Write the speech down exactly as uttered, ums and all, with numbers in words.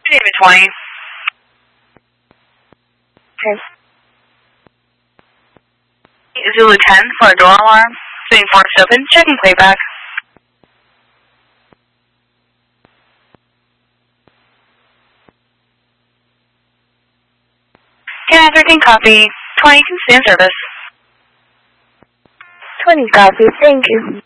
David twenty. Okay. Zulu ten for a door alarm. Swing forks open. Checking playback. Can thirteen copy. twenty can stay in service. twenty copy. Thank you.